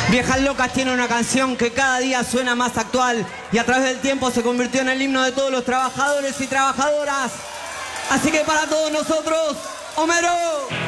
Viejas Locas tiene una canción que cada día suena más actual y a través del tiempo se convirtió en el himno de todos los trabajadores y trabajadoras. Así que para todos nosotros, Homero.